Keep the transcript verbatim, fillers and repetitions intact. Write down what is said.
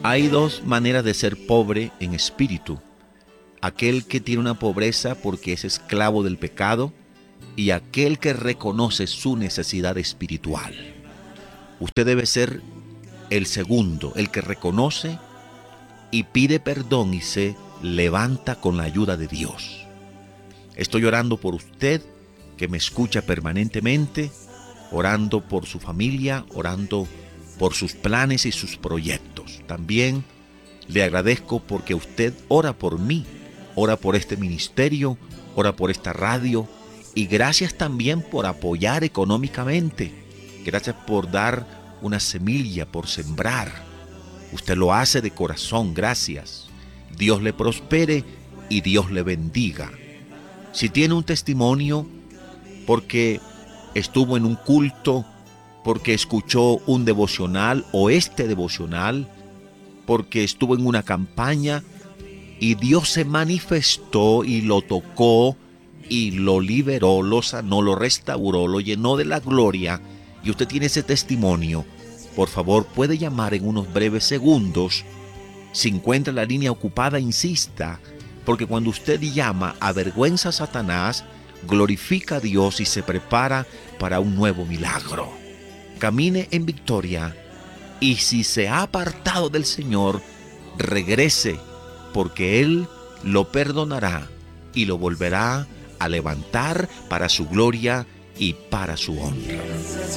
Hay dos maneras de ser pobre en espíritu. Aquel que tiene una pobreza porque es esclavo del pecado y aquel que reconoce su necesidad espiritual. Usted debe ser el segundo, el que reconoce y pide perdón y se levanta con la ayuda de Dios. Estoy orando por usted que me escucha permanentemente, orando por su familia, orando por sus planes y sus proyectos. También le agradezco porque usted ora por mí, ora por este ministerio, ora por esta radio y gracias también por apoyar económicamente. Gracias por dar una semilla, por sembrar. Usted lo hace de corazón, gracias. Dios le prospere y Dios le bendiga. Si tiene un testimonio porque estuvo en un culto, porque escuchó un devocional o este devocional, porque estuvo en una campaña y Dios se manifestó y lo tocó y lo liberó, lo sanó, lo restauró, lo llenó de la gloria y usted tiene ese testimonio, por favor puede llamar en unos breves segundos. Si encuentra la línea ocupada, insista, porque cuando usted llama, avergüenza a Satanás, glorifica a Dios y se prepara para un nuevo milagro. Camine en victoria y si se ha apartado del Señor, regrese, porque Él lo perdonará y lo volverá a levantar para su gloria y para su honra.